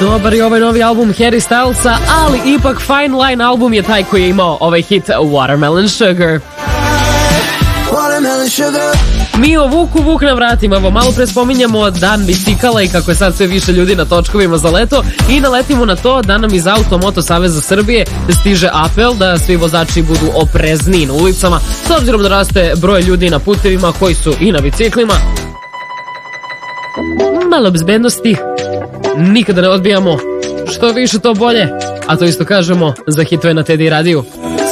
Dobar je ovaj novi album Harry Stylesa, ali ipak Fine Line album je taj koji je imao ovaj hit Watermelon Sugar. Mi o Vuku, Vuk na vratima. Evo, malo pre spominjamo dan bicikala i kako je sad sve više ljudi na točkovima za leto i naletimo na to da nam iz Auto-Moto Saveza Srbije stiže apel da svi vozači budu oprezniji na ulicama, s obzirom da raste broj ljudi na putevima koji su i na biciklima. Malo bezbednosti nikada ne odbijamo, što više to bolje, a to isto kažemo za hitove na Teddy radiju.